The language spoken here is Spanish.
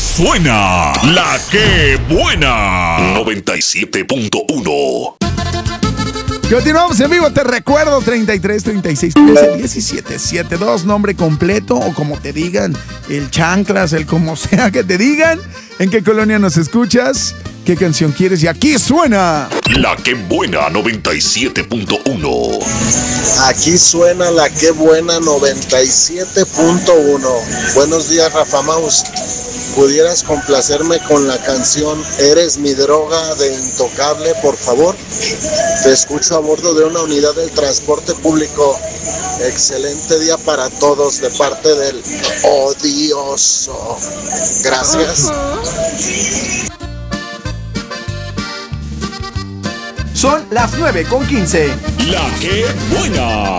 suena la que buena. 97.1. Continuamos en vivo, te recuerdo 33 36 15 17 72, nombre completo o como te digan, el chanclas, el como sea que te digan, en qué colonia nos escuchas, qué canción quieres y aquí suena La que buena 97.1. Aquí suena la que buena 97.1. Buenos días, Rafa Maus. ¿Pudieras complacerme con la canción Eres mi droga de Intocable, por favor? Te escucho a bordo de una unidad del transporte público. Excelente día para todos de parte del odioso. Gracias. Son las 9:15. La que buena.